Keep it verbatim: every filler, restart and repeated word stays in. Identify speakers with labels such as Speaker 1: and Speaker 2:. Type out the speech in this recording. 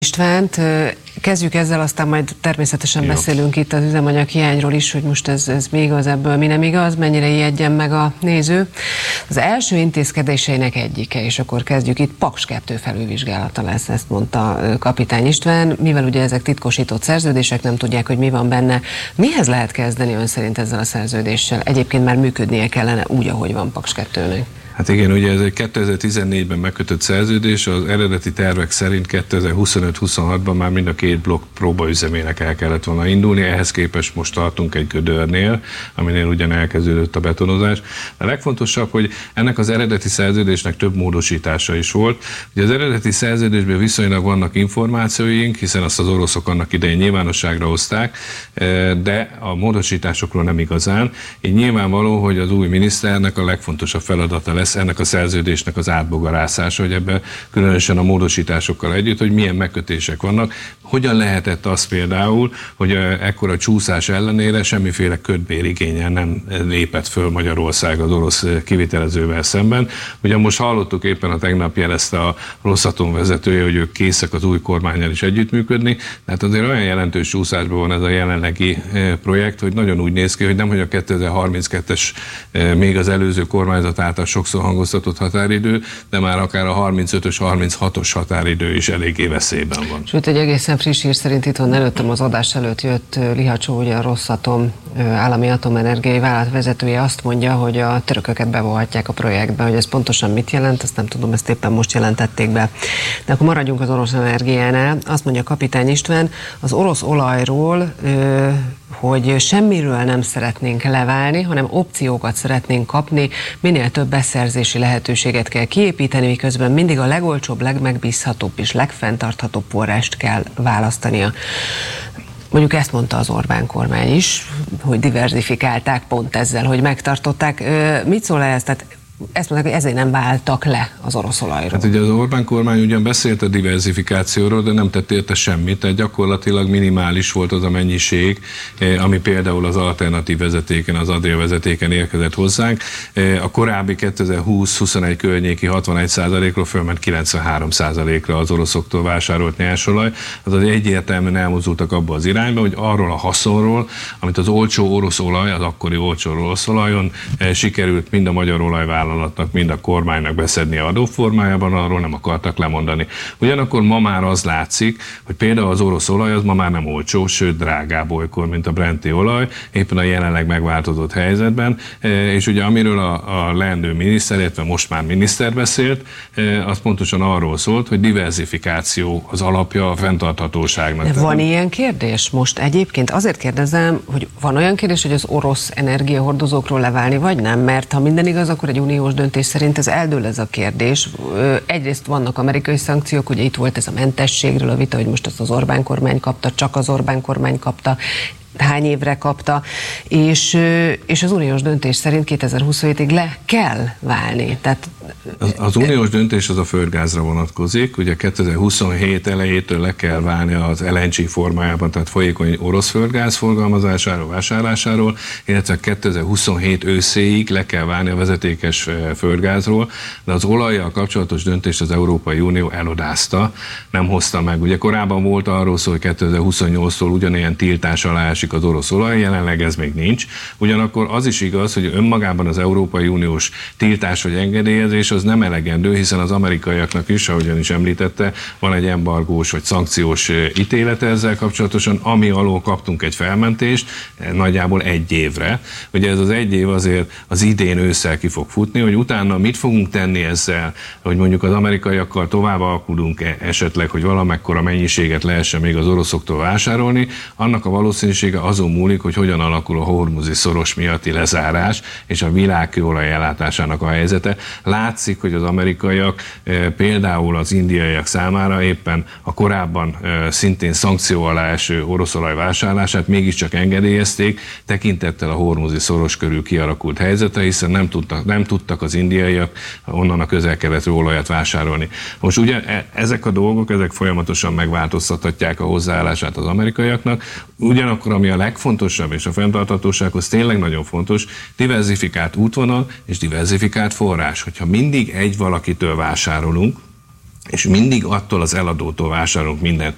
Speaker 1: Istvánt, kezdjük ezzel, aztán majd természetesen
Speaker 2: Jó.
Speaker 1: beszélünk itt az üzemanyag hiányról is, hogy most ez, ez mi igaz, ebből mi nem igaz, mennyire ijedjen meg a néző. Az első intézkedéseinek egyike, és akkor kezdjük itt, Paks kettő felülvizsgálata lesz, ezt mondta Kapitány István, mivel ugye ezek titkosított szerződések, nem tudják, hogy mi van benne. Mihez lehet kezdeni ön szerint ezzel a szerződéssel? Egyébként már működnie kellene úgy, ahogy van Paks kettőnek.
Speaker 2: Hát igen, ugye ez egy kétezer-tizennégyben megkötött szerződés, az eredeti tervek szerint kétezer-huszonöt-huszonhatban már mind a két blokk próbaüzemének el kellett volna indulni, ehhez képest most tartunk egy gödörnél, aminél ugyan elkezdődött a betonozás. A legfontosabb, hogy ennek az eredeti szerződésnek több módosítása is volt. Ugye az eredeti szerződésben viszonylag vannak információink, hiszen azt az oroszok annak idején nyilvánosságra hozták, de a módosításokról nem igazán. Így nyilvánvaló, hogy az új miniszternek a legfontosabb feladata lesz ennek a szerződésnek az átbogarászása, hogy ebben különösen a módosításokkal együtt, hogy milyen megkötések vannak. Hogyan lehetett az például, hogy ekkora csúszás ellenére semmiféle kötbérigénnyel nem lépett föl Magyarország az orosz kivitelezővel szemben. Ugye most hallottuk, éppen a tegnap jelezte a Rosszatom vezetője, hogy ők készek az új kormánnyal is együttműködni, tehát azért olyan jelentős csúszásban van ez a jelenlegi projekt, hogy nagyon úgy néz ki, hogy nem, hogy a kétezer-harminckettes még az előző kormányzat által sokszor hangoztatott határidő, de már akár a harmincötös, harminchatos határidő is eléggé veszélyben van.
Speaker 1: Sőt, egy egészen friss hír szerint itt van előttem, az adás előtt jött Lihacsó, ugye a Rosszatom állami atomenergiai vállalat vezetője, azt mondja, hogy a törököket bevonhatják a projektbe, hogy ez pontosan mit jelent, ezt nem tudom, ezt éppen most jelentették be. De akkor maradjunk az orosz energiánál. Azt mondja Kapitány István, az orosz olajról, hogy semmiről nem szeretnénk leválni, hanem opciókat szeretnénk kapni, minél több beszerzési lehetőséget kell kiépíteni, miközben mindig a legolcsóbb, legmegbízhatóbb és legfenntarthatóbb forrást kell választania. Mondjuk ezt mondta az Orbán kormány is, hogy diverzifikálták pont ezzel, hogy megtartották. Mit szól ez? Tehát ezt mondták, hogy ezért nem váltak le az orosz olajról.
Speaker 2: Hát ugye az Orbán kormány ugyan beszélt a diverzifikációról, de nem tett érte semmit, tehát gyakorlatilag minimális volt az a mennyiség, ami például az alternatív vezetéken, az Adria vezetéken érkezett hozzánk. A korábbi kétezer-húsz-huszonegy környéki hatvanegy százalékról fölment kilencvenhárom százalékra az oroszoktól vásárolt nyersolaj. Azaz egyértelműen elmozdultak abba az irányba, hogy arról a haszonról, amit az olcsó orosz olaj, az akkori olcsó orosz olajon sikerült mind a magyar olajvállalatnak, mind a kormánynak beszedni a adóformájában, arról nem akartak lemondani. Ugyanakkor ma már az látszik, hogy például az orosz olaj az ma már nem olcsó, sőt drágább olykor, mint a brenti olaj, éppen a jelenleg megváltozott helyzetben, és ugye amiről a, a leendő miniszter, illetve most már miniszter beszélt, az pontosan arról szólt, hogy diverzifikáció az alapja a fenntarthatóságnak.
Speaker 1: De van ilyen kérdés most egyébként? Azért kérdezem, hogy van olyan kérdés, hogy az orosz energiahordozókról leválni, vagy nem? Mert ha minden igaz, akkor egy uniós döntés szerint ez eldől ez a kérdés. Egyrészt vannak amerikai szankciók, ugye itt volt ez a mentességről a vita, hogy most azt az Orbán kormány kapta, csak az Orbán kormány kapta, hány évre kapta, és, és az uniós döntés szerint kétezer-huszonhétig le kell válni. Tehát
Speaker 2: az, az uniós döntés az a földgázra vonatkozik, ugye kétezer-huszonhét elejétől le kell válni az el en gé formájában, tehát folyékony orosz földgáz forgalmazásáról, vásárlásáról, illetve kétezer-huszonhét őszéig le kell válni a vezetékes földgázról, de az olajjal kapcsolatos döntést az Európai Unió elodázta, nem hozta meg. Ugye korábban volt arról szó, hogy kétezer-huszonnyolctól ugyanilyen tiltás alá esik az orosz olaj, jelenleg ez még nincs. Ugyanakkor az is igaz, hogy önmagában az Európai Uniós tiltás vagy engedélyezés az nem elegendő, hiszen az amerikaiaknak is, ahogyan is említette, van egy embargós vagy szankciós ítélete ezzel kapcsolatosan, ami alól kaptunk egy felmentést nagyjából egy évre. Ugye ez az egy év azért az idén ősszel ki fog futni, hogy utána mit fogunk tenni ezzel, hogy mondjuk az amerikaiakkal tovább alkulunk esetleg, hogy valamekkora mennyiséget lehessen még az oroszoktól vásárolni, annak a valószínűsége azon múlik, hogy hogyan alakul a hormuzi szoros miatti lezárás és a világ kőolaj ellátásának a helyzete. Látszik, hogy az amerikaiak például az indiaiak számára éppen a korábban szintén szankció alá eső oroszolaj vásárlását mégiscsak engedélyezték, tekintettel a hormuzi szoros körül kialakult helyzete, hiszen nem tudtak, nem tudtak az indiaiak onnan a közel-keletről olajat vásárolni. Most ugye ezek a dolgok, ezek folyamatosan megváltoztathatják a hozzáállását az amerikaiaknak, ugyanakkor ami a legfontosabb, és a fenntarthatósághoz tényleg nagyon fontos, diverzifikált útvonal és diverzifikált forrás. Hogyha mindig egy valakitől vásárolunk, és mindig attól az eladótól vásárolunk mindent,